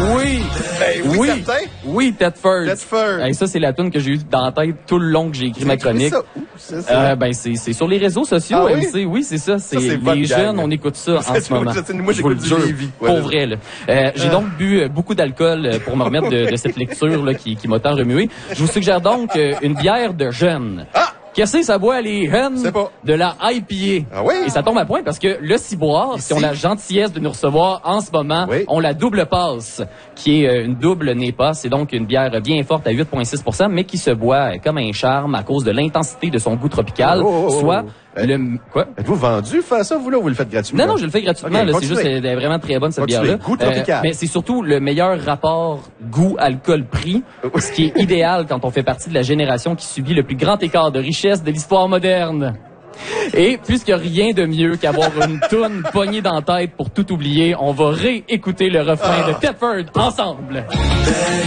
Oui! Ben oui, certain. Oui, Thetford. Thetford. Hey, ça, c'est la tune que j'ai eue dans la tête tout le long que j'ai écrit ma chronique. C'est sur les réseaux sociaux, Ah, MC. Oui, c'est ça. c'est les jeunes, on écoute ça en ce moment. Moi, j'écoute du Lévis. Pour vrai, là. J'ai donc bu beaucoup d'alcool pour me remettre de cette lecture là, qui m'a tant remué. Je vous suggère donc une bière de jeunes. Qu'est-ce que ça boit, les jeunes? De la IPA. Ah oui? Et ça tombe à point parce que le Ciboire, qui ont la gentillesse de nous recevoir en ce moment, ont la double passe, qui est une double NEPA. C'est donc une bière bien forte à 8,6 %, mais qui se boit comme un charme à cause de l'intensité de son goût tropical. Soit Quoi? Êtes-vous vendu faire ça, vous, là, ou vous le faites gratuitement? Non, je le fais gratuitement. Okay, c'est juste, elle est vraiment très bonne, cette bière-là. Goût tropical. Mais c'est surtout le meilleur rapport goût-alcool-prix, ce qui est idéal quand on fait partie de la génération qui subit le plus grand écart de richesse de l'histoire moderne. Et puisqu'il n'y a rien de mieux qu'avoir une toune poignée dans la tête pour tout oublier, on va réécouter le refrain de Thetford ensemble.